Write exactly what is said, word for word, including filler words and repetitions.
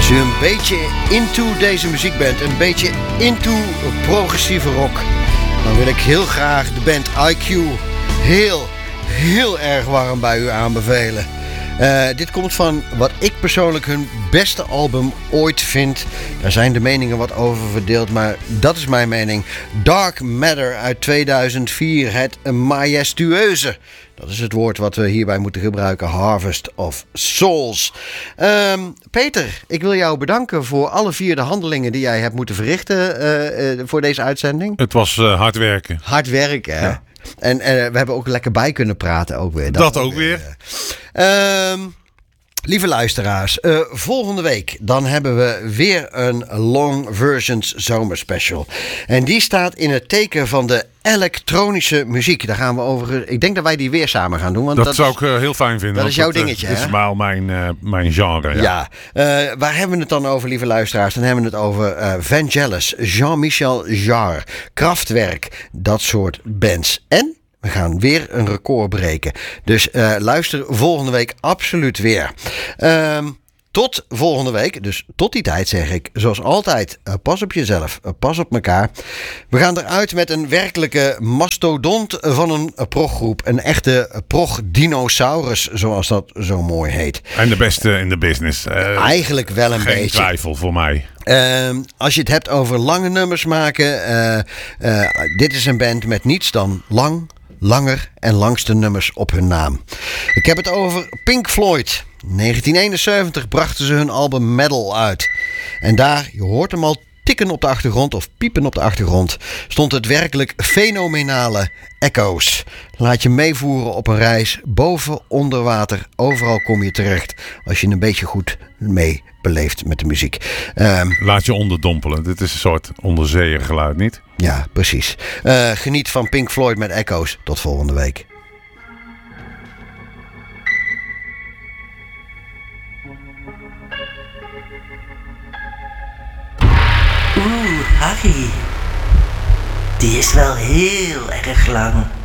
Als je een beetje into deze muziek bent, een beetje into progressieve rock, dan wil ik heel graag de band I Q heel, heel erg warm bij u aanbevelen. Uh, dit komt van wat ik persoonlijk hun beste album ooit vind. Daar zijn de meningen wat over verdeeld, maar dat is mijn mening. Dark Matter uit tweeduizend vier, het majestueuze. Dat is het woord wat we hierbij moeten gebruiken. Harvest of Souls. Um, Peter, ik wil jou bedanken voor alle vier de handelingen die jij hebt moeten verrichten uh, uh, voor deze uitzending. Het was uh, hard werken. Hard werken, hè? Ja. En, en we hebben ook lekker bij kunnen praten ook weer. Dat, dat ook weer. weer. Um, lieve luisteraars, uh, volgende week dan hebben we weer een Long Versions zomerspecial. En die staat in het teken van de elektronische muziek. Daar gaan we over. Ik denk dat wij die weer samen gaan doen. Want dat, dat zou is, ik uh, heel fijn vinden. Dat is jouw dat, dingetje, uh, hè? Dat is maar mijn, uh, mijn genre, ja. ja. Uh, waar hebben we het dan over, lieve luisteraars? Dan hebben we het over uh, Vangelis, Jean-Michel Jarre, Kraftwerk, dat soort bands. En we gaan weer een record breken. Dus uh, luister volgende week absoluut weer. Uh, tot volgende week. Dus tot die tijd zeg ik, zoals altijd, uh, pas op jezelf. Uh, pas op elkaar. We gaan eruit met een werkelijke mastodont van een uh, proggroep. Een echte prog-dinosaurus, zoals dat zo mooi heet. En de beste in de business. Uh, Eigenlijk wel een geen beetje. Geen twijfel voor mij. Uh, als je het hebt over lange nummers maken. Uh, uh, dit is een band met niets dan lang, langer en langste nummers op hun naam. Ik heb het over Pink Floyd. negentien eenenzeventig brachten ze hun album Metal uit. En daar, je hoort hem al tikken op de achtergrond of piepen op de achtergrond, stond het werkelijk fenomenale Echoes. Laat je meevoeren op een reis, boven, onder water, overal kom je terecht als je een beetje goed mee beleeft met de muziek. Um, Laat je onderdompelen. Dit is een soort onderzeeërgeluid, niet? Ja, precies. Uh, geniet van Pink Floyd met Echoes. Tot volgende week. Oeh, Harry. Die is wel heel erg lang.